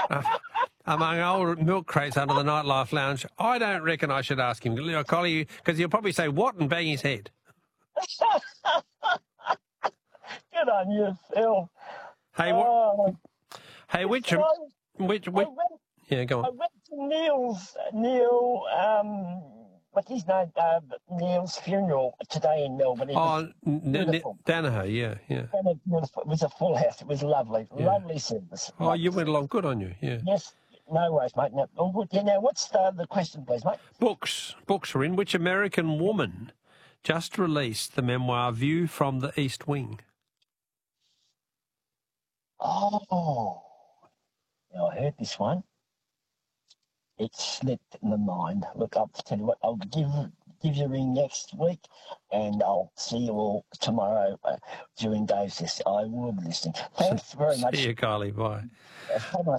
among old milk crates under the Nightlife Lounge. I don't reckon I should ask him, Collie, because he'll probably say what and bang his head. Good on you, Phil. Hey, which? I Yeah, go on. went to Neil, what's his name? Neil's funeral today in Melbourne. Beautiful. Danaher, yeah. Beautiful. It was a full house. It was lovely. Yeah. Lovely service. Oh, you went along. Good on you, yeah. Yes. No worries, mate. No, all good. Yeah, now, what's the question, please, mate? Books are in. Which American woman just released the memoir View from the East Wing? Oh, yeah, I heard this one. It slipped my mind. Look, I'll tell you what, I'll give you a ring next week, and I'll see you all tomorrow during Dave's. I will be listening. Thanks very much. See you, Kylie. Bye. Have a nice